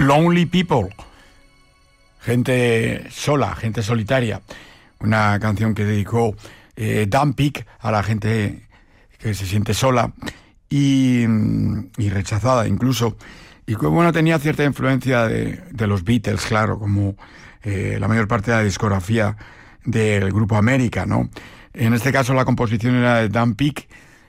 Lonely People, gente sola, gente solitaria, una canción que dedicó Dan Peek a la gente que se siente sola y rechazada incluso, y que bueno, tenía cierta influencia de los Beatles, claro, como la mayor parte de la discografía del grupo América, ¿no? En este caso la composición era de Dan Peek,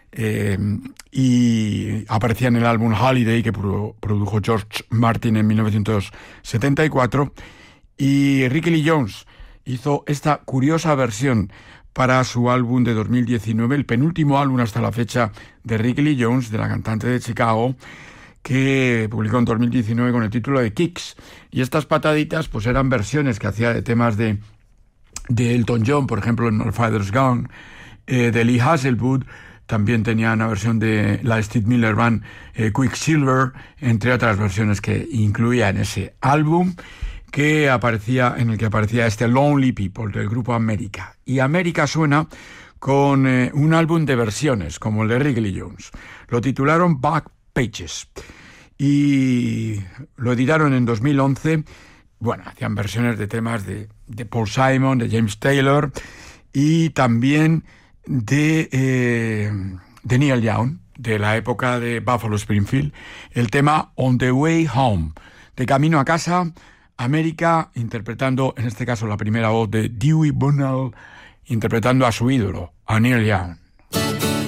y aparecía en el álbum Holiday que produjo George Martin en 1974, y Ricky Lee Jones hizo esta curiosa versión para su álbum de 2019, el penúltimo álbum hasta la fecha de Ricky Lee Jones, de la cantante de Chicago, que publicó en 2019 con el título de Kicks. Y estas pataditas pues eran versiones que hacía de temas de Elton John, por ejemplo, en No Father's Gone, de Lee Hasselwood. También tenía una versión de la Steve Miller Band, Quicksilver, entre otras versiones que incluía en ese álbum en el que aparecía este Lonely People del grupo América. Y América suena con un álbum de versiones, como el de Ricky Lee Jones. Lo titularon Back Pages y lo editaron en 2011. Bueno, hacían versiones de temas de Paul Simon, de James Taylor y también de Neil Young, de la época de Buffalo Springfield, el tema On the Way Home, de camino a casa. América interpretando, en este caso, la primera voz de Dewey Bunnell, interpretando a su ídolo, a Neil Young.